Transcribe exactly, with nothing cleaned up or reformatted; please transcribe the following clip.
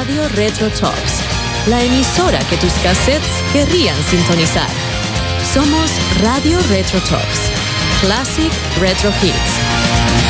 Radio Retro Tops, la emisora que tus cassettes querrían sintonizar. Somos Radio Retro Tops, Classic Retro Hits.